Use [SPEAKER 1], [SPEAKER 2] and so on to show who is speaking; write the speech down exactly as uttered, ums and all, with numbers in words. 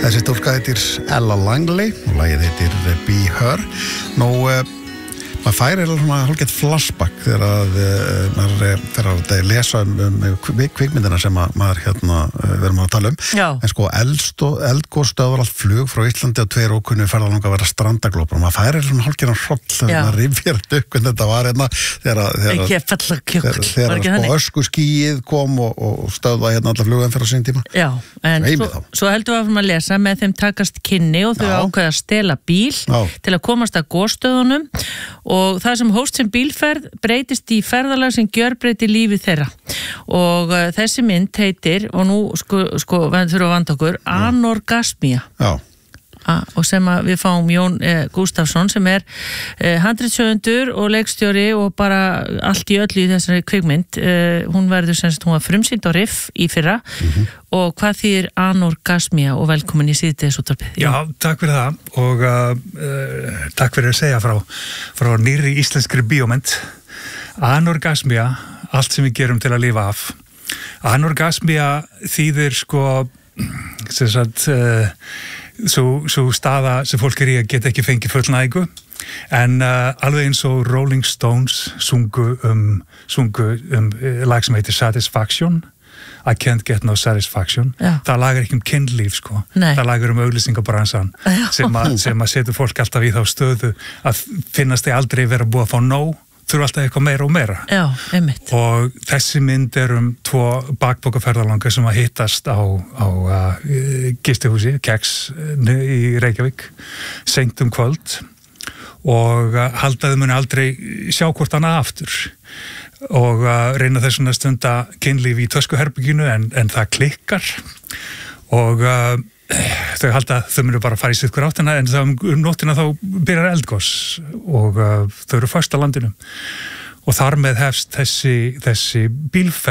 [SPEAKER 1] Þessi stúlka heitir Ella Langley og lagið heitir Be Her. Nú, uh, maður færir svona hálfgett flashback þegar að uh, maður fer að lesa um, um kvikmyndina sem að maður hérna uh, verðum að tala um.
[SPEAKER 2] Já. En
[SPEAKER 1] sko eldgossstöðvar allt flug frá Íslandi og tveir ókunni ferðalanga að vera strandaglópar og maður færir svona hálfgerðan hroll þegar maður rifjar upp hvernig þetta var hérna þegar þegar þegar sko öskuskýið kom og, og stöðva hérna alla flugumferð á sín tíma.
[SPEAKER 2] Já, en svo, svo heldur við að lesa með þeim takast kynni og þau ákveða að stela bíl Já. Til að komast að gosstöðunum og það sem hófst sem bílferð breytist í ferðalag sem gjörbreytir lífi þeirra og uh, þessi mynd heitir og nú sko, sko við þurfum að vanda okkur anorgasmía.
[SPEAKER 1] Já.
[SPEAKER 2] A, og sem að við fáum Jón eh, Gústafsson sem er eh, handritshöfundur og leikstjóri og bara allt í öllu í þessari kvikmynd. Eh, hún verður sem sagt, hún var frumsýnd á Riff í fyrra mm-hmm. og hvað þýðir anorgasmía og velkomin í síðdegisútvarpið?
[SPEAKER 3] Já, takk fyrir það og uh, uh, takk fyrir að segja frá, frá nýrri íslenskri bíómynd. Anorgasmía, allt sem við gerum til að lifa af. Anorgasmía þýðir sko sem sagt uh, Svo, svo staða sem fólk er í að geta ekki fengið fullnægingu en uh, alveg eins og Rolling Stones sungu um, sungu um uh, lag sem heitir Satisfaction I can't get no satisfaction
[SPEAKER 2] Já.
[SPEAKER 3] Það lag er ekki um kynlíf sko
[SPEAKER 2] Nei.
[SPEAKER 3] Það lag er um auglýsingabransan sem að sem að setur fólk alltaf í þá stöðu að finnast þeir aldrei vera búið að fá nóg þurfa alltaf eitthvað meira og meira.
[SPEAKER 2] Já, einmitt.
[SPEAKER 3] Og þessi mynd er um tvo bakbókaferðalanga sem að hittast á, á uh, gistihúsi, Keks í Reykjavík, seint um kvöld og uh, haldaði muni aldrei sjá hvort hana aftur og uh, reyna þessuna stunda kynlíf í töskuherbygginu en, en það klikkar og uh, þau halda þau munu bara fara í sitt hver áttina en það um nóttina þá byrjar eldgoss og uh, þau eru föst á landinu og þar með hefst þessi, þessi bílferð